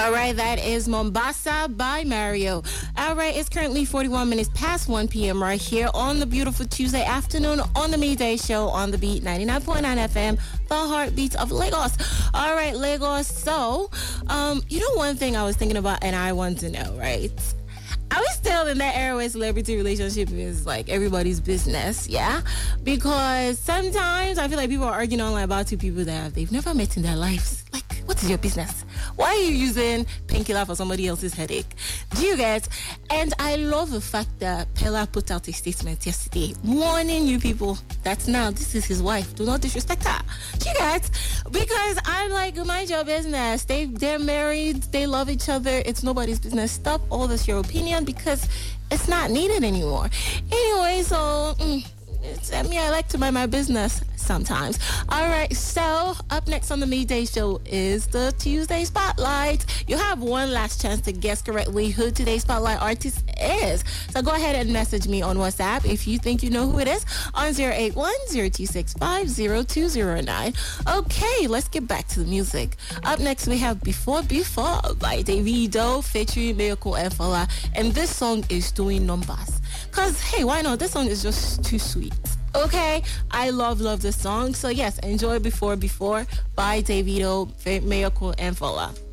All right, that is Mombasa by Mario. All right, it's currently 41 minutes past 1 p.m. right here on the beautiful Tuesday afternoon on the Midday Show on the Beat 99.9 FM, the heartbeat of Lagos. All right, Lagos. So, one thing I was thinking about and I want to know, right? Are we still in that era where celebrity relationship is like everybody's business? Yeah, because sometimes I feel like people are arguing online about two people that they've never met in their lives. Like, what is your business? Why are you using painkiller for somebody else's headache? Do you get? And I love the fact that Pella put out a statement yesterday warning you people that now this is his wife. Do not disrespect her. Do you get? Because I'm like, mind your business. They're married. They love each other. It's nobody's business. Stop all this your opinion because it's not needed anymore. Anyway, so I like to mind my business sometimes. All right, so up next on the Midday Show is the Tuesday Spotlight. You have one last chance to guess correctly who today's Spotlight artist is. So go ahead and message me on WhatsApp if you think you know who it is on 081-0265-0209. Okay, let's get back to the music. Up next, we have Before by Davido featuring Miracle Efola, and this song is doing numbers. Because, hey, why not? This song is just too sweet. Okay, I love this song. So yes, enjoy Before by Davido, Miracle Efola.